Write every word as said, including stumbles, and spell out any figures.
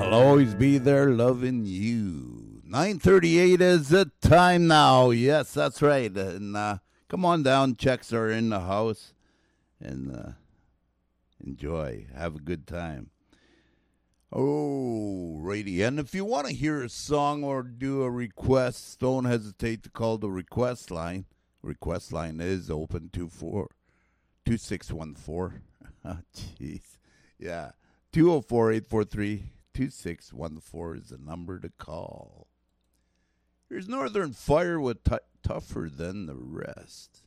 I'll always be there loving you. nine thirty-eight is the time now. Yes, that's right. And uh, come on down. Checks are in the house. And uh, enjoy. Have a good time. Oh, righty. And if you want to hear a song or do a request, don't hesitate to call the request line. Request line is open two four two six one four. Oh, jeez. Yeah. two oh four, eight four three, two six one four is the number to call. Here's Northern Fire with t- Tougher Than the Rest.